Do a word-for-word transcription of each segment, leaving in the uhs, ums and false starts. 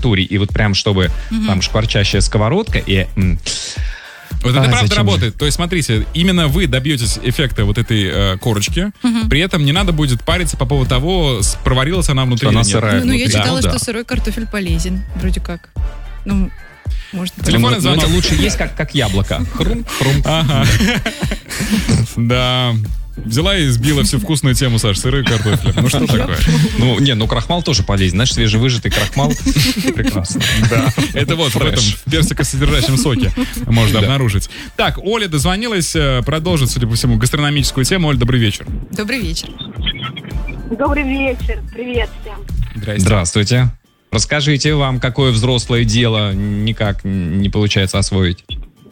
температуре, и вот прям чтобы угу. там шкварчащая сковородка, и... М- Вот а, это правда работает. же? То есть, смотрите, именно вы добьетесь эффекта вот этой э, корочки, угу. при этом не надо будет париться по поводу того, проварилась она внутри или она нет. сырая. Ну, ну я внутри. читала, Да, что да. сырой картофель полезен, вроде как. Ну, может быть. Телефонный Ну, звонок. это лучше есть как, как яблоко. Хрум, хрум. Ага. Да. Взяла и сбила всю вкусную тему, Саш, сырой картофель. Ну что такое? Ну, не, ну крахмал тоже полезен. Знаешь, свежевыжатый крахмал. Прекрасно. Да. Это вот в этом в персикосодержащем соке можно обнаружить. Так, Оля дозвонилась, продолжит, судя по всему, гастрономическую тему. Оль, добрый вечер. Добрый вечер. Добрый вечер. Привет всем. Здрасте. Здравствуйте. Расскажите, вам какое взрослое дело никак не получается освоить?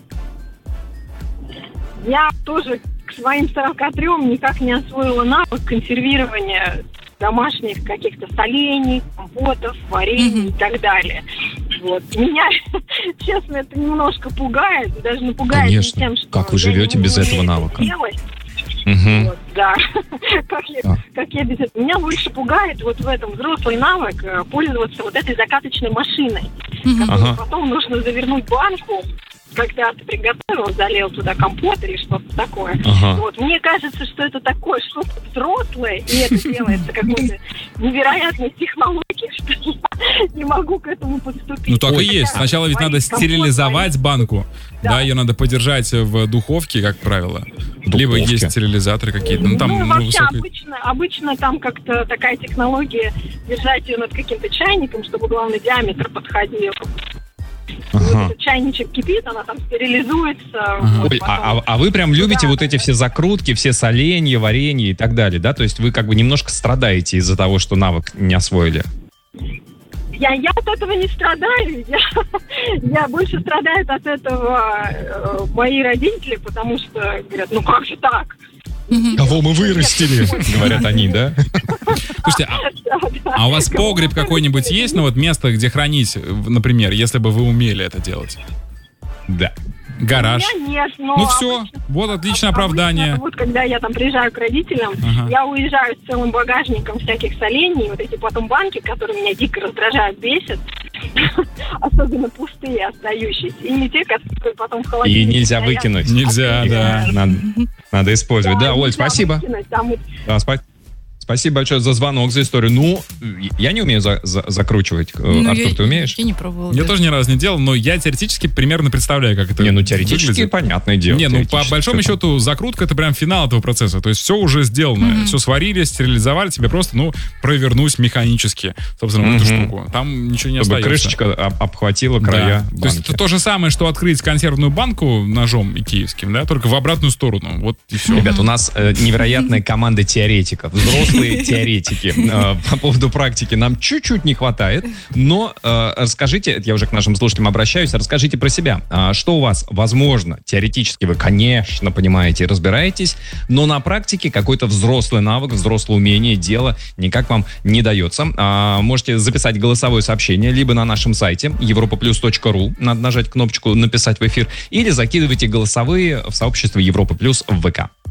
Я тоже к своим сорока трём никак не освоила навык консервирования домашних каких-то солений, компотов, варений mm-hmm. и так далее. Вот. Меня, честно, это немножко пугает, даже напугает Конечно. тем, что как вы я живете не без умею этого навыка? делать. Угу. Вот, да. как, я, а. как я без этого. Меня больше пугает вот в этом взрослый навык пользоваться вот этой закаточной машиной, Mm-hmm. которую Ага. потом нужно завернуть банку, когда ты приготовил, залил туда компот или что-то такое. Ага. Вот. Мне кажется, что это такое что-то взрослое, и это делается какой-то невероятной технологией, что я не могу к этому подступить. Ну так Ой, и есть. Сначала ведь надо варить компот, стерилизовать варить. банку. Да. Да. Ее надо подержать в духовке, как правило. Либо Духовке. есть стерилизаторы какие-то. Ну там ну, ну, вообще высокой... обычно, обычно там как-то такая технология держать ее над каким-то чайником, чтобы главный диаметр подходил. Ага. Вот этот чайничек кипит, она там стерилизуется. Ага. Вот, Ой, потом- а, а- а вы прям любите Да, вот да, эти да. все закрутки, все соленья, варенья и так далее, да? То есть вы как бы немножко страдаете из-за того, что навык не освоили. Я, я от этого не страдаю. Я, я больше страдают от этого э, мои родители, потому что говорят, ну как же так? Мгм. Кого мы вырастили, говорят они, да? Слушайте, а, Да, да. а у вас Кого погреб вы какой-нибудь вырастили? есть? Ну вот место, где хранить, в- например, если бы вы умели это делать? Да. Гараж. У меня нет, но Ну все, обычно- вот отличное обычно оправдание. Вот когда я там приезжаю к родителям, Ага. я уезжаю с целым багажником всяких солений, вот эти потом банки, которые меня дико раздражают, бесят, особенно пустые остающиеся, и не те, которые потом в И холодильнике нельзя стоят. выкинуть. Нельзя, Их да. Надо, надо использовать. Да, Оль, нельзя спасибо. выкинуть, там и- Да, спа- Спасибо большое за звонок, за историю. Ну, я не умею за- за- закручивать. Э, Ну, Артур, я, ты умеешь? Я не пробовала. Я да. тоже ни разу не делал, но я теоретически примерно представляю, как это Не, ну теоретически выглядит. понятное дело. Не, ну по теоретически большому всё счету закрутка — это прям финал этого процесса. То есть все уже сделано, Мгм. все сварили, стерилизовали, тебе просто, ну, провернуть механически, собственно, вот эту Мгм. штуку. Там ничего не там, чтобы остается. крышечка об- обхватила Да. края То есть банки. это то же самое, что открыть консервную банку ножом икеевским, да, только в обратную сторону. Вот и все. Ребят, у нас э, невероятная команда теоретиков, взрослые теоретики. Э, По поводу практики нам чуть-чуть не хватает, но э, расскажите, я уже к нашим слушателям обращаюсь, расскажите про себя. А что у вас, возможно, теоретически вы, конечно, понимаете и разбираетесь, но на практике какой-то взрослый навык, взрослое умение, дело никак вам не дается. А, можете записать голосовое сообщение либо на нашем сайте европа плюс точка ру, надо нажать кнопочку «Написать в эфир», или закидывайте голосовые в сообщество Европа Плюс в ВК.